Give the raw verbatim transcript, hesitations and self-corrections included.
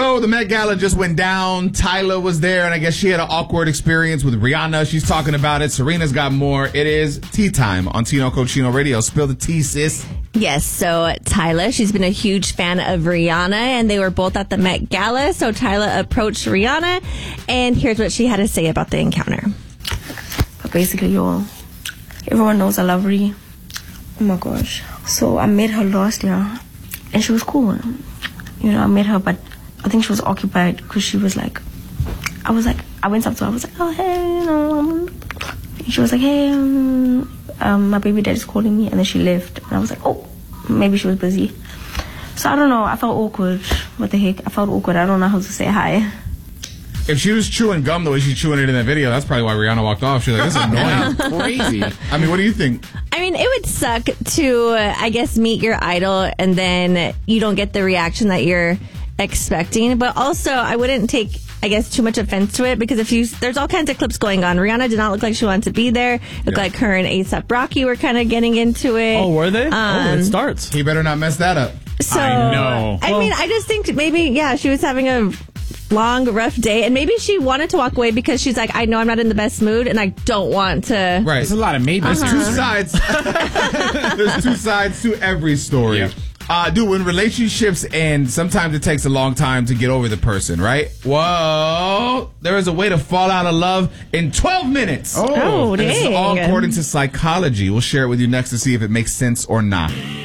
So the Met Gala just went down. Tyla was there, and I guess she had an awkward experience with Rihanna. She's talking about it. Serena's got more. It is tea time on Tino Cochino Radio. Spill the tea, sis. Yes, so Tyla, she's been a huge fan of Rihanna, and they were both at the Met Gala. So Tyla approached Rihanna, and here's what she had to say about the encounter. But basically, y'all, everyone knows I love Ree. Oh my gosh. So I met her last year, and she was cool. You know, I met her, but I think she was occupied because she was like, I was like, I went up to her, I was like, oh, hey, you know. Um, she was like, hey, um, um, my baby daddy's calling me. And then she left. And I was like, oh, maybe she was busy. So I don't know. I felt awkward. What the heck? I felt awkward. I don't know how to say hi. If she was chewing gum the way she's chewing it in that video, that's probably why Rihanna walked off. She's like, this is annoying. Crazy. I mean, what do you think? I mean, it would suck to, uh, I guess, meet your idol and then you don't get the reaction that you're expecting. But also, I wouldn't take, I guess, too much offense to it because if you, there's all kinds of clips going on. Rihanna did not look like she wanted to be there. It looked yeah. like her and A$AP Rocky were kind of getting into it. Oh, were they? Um, oh, it starts. He better not mess that up. So, I know. I well, mean, I just think maybe, yeah, she was having a long, rough day, and maybe she wanted to walk away because she's like, I know I'm not in the best mood, and I don't want to. Right. There's a lot of maybe. Uh-huh. There's two sides. Uh-huh. There's two sides to every story. Yeah. Uh, dude, when relationships end, sometimes it takes a long time to get over the person, right? Well, there is a way to fall out of love in twelve minutes. Oh, and dang. This is all according to psychology. We'll share it with you next to see if it makes sense or not.